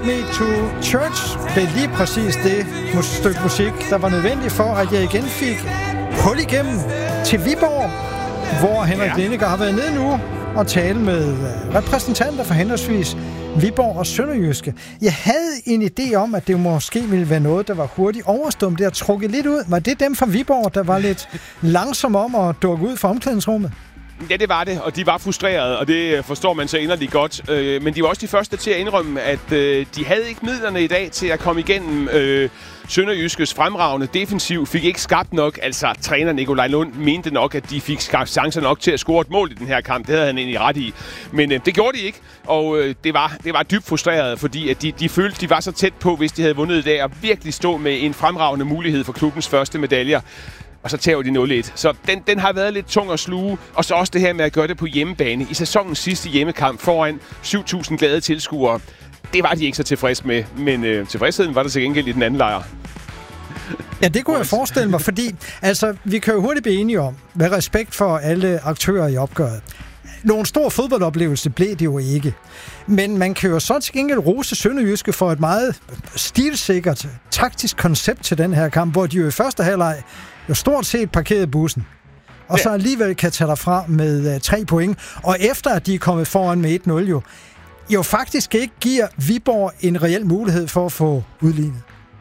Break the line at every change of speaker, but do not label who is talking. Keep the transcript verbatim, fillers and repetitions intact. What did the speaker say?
Me to Church blev lige præcis det stykke musik, der var nødvendigt for, at jeg igen fik hul igennem til Viborg, hvor Henrik ja. Linegaard har været nede nu og tale med repræsentanter for henholdsvis Viborg og Sønderjyske. Jeg havde en idé om, at det måske ville være noget, der var hurtigt overstået. Det har trukket lidt ud. Var det dem fra Viborg, der var lidt langsomme om at dukke ud fra omklædningsrummet?
Ja, det var det, og de var frustrerede, og det forstår man så inderligt godt. Men de var også de første til at indrømme, at de havde ikke midlerne i dag til at komme igennem øh, Sønderjyskes fremragende defensiv. Fik ikke skabt nok, altså træner Nikolaj Lund mente nok, at de fik skabt chancer nok til at score et mål i den her kamp. Det havde han egentlig ret i. Men øh, det gjorde de ikke, og øh, det, var, det var dybt frustreret, fordi at de, de følte, de var så tæt på, hvis de havde vundet i dag, og virkelig stå med en fremragende mulighed for klubbens første medaljer. Og så tager de nul et. Så den, den har været lidt tung at sluge. Og så også det her med at gøre det på hjemmebane. I sæsonens sidste hjemmekamp foran syv tusind glade tilskuere. Det var de ikke så tilfredse med. Men øh, tilfredsheden var der til gengæld i den anden lejr.
Ja, det kunne jeg forestille mig, fordi altså, vi kan jo hurtigt blive enige om, med respekt for alle aktører i opgøret. Nogen stor fodboldoplevelse blev det jo ikke. Men man kan jo så til gengæld rose Sønderjyske for et meget stilsikkert, taktisk koncept til den her kamp, hvor de jo i første halvleg jo stort set parkerede bussen. Og ja. så alligevel kan tage derfra med uh, tre point. Og efter at de er kommet foran med et nul jo, jo faktisk ikke giver Viborg en reel mulighed for at få udlignet.